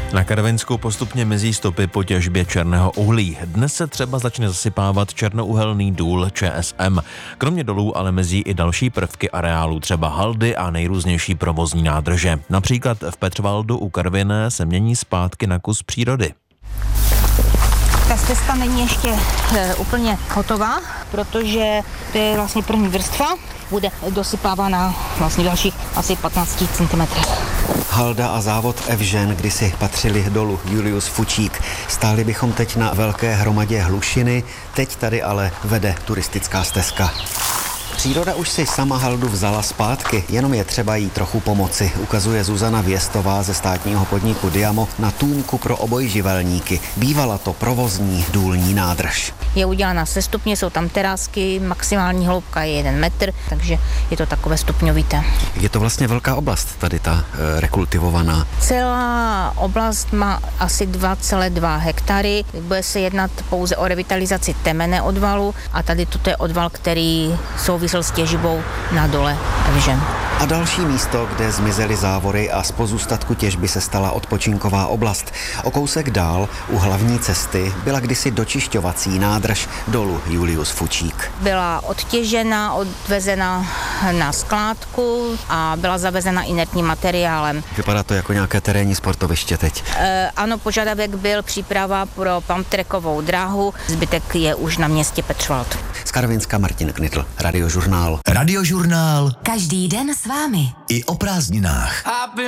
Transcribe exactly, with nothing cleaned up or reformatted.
Na Karvinsku postupně mizí stopy po těžbě černého uhlí. Dnes se třeba začne zasypávat černouhelný důl Č S M. Kromě dolů ale mizí i další prvky areálu, třeba haldy a nejrůznější provozní nádrže. Například v Petřvaldu u Karviné se mění zpátky na kus přírody. Ta stezka není ještě e, úplně hotová, protože to je vlastně první vrstva, bude dosypávána vlastně dalších asi patnáct centimetrů. Halda a závod Evžen kdysi patřili dolu Julius Fučík. Stáli bychom teď na velké hromadě hlušiny, teď tady ale vede turistická stezka. Příroda už si sama haldu vzala zpátky, jenom je třeba jí trochu pomoci, ukazuje Zuzana Věstová ze státního podniku Diamo na tůmku pro obojživelníky. Bývala to provozní důlní nádrž. Je udělána sestupně, jsou tam terásky, maximální hloubka je jeden metr, takže je to takové stupňovité. Je to vlastně velká oblast, tady ta e, rekultivovaná. Celá oblast má asi dva celé dva hektary. Bude se jednat pouze o revitalizaci temene odvalu a tady toto je odval, který souvisí s těžbou na dole Evžen. A další místo, kde zmizely závory a z pozůstatku těžby se stala odpočinková oblast. O kousek dál u hlavní cesty byla kdysi dočišťovací nádrž dolu Julius Fučík. Byla odtěžena, odvezena na skládku a byla zavezena inertním materiálem. Vypadá to jako nějaké terénní sportoviště teď. E, ano, požadavek byl příprava pro pumptrackovou dráhu, zbytek je už na městě Petřvald. Z Karvinska Martin Knitl, Radiožurnál. Radiožurnál. Každý den s vámi. I o prázdninách.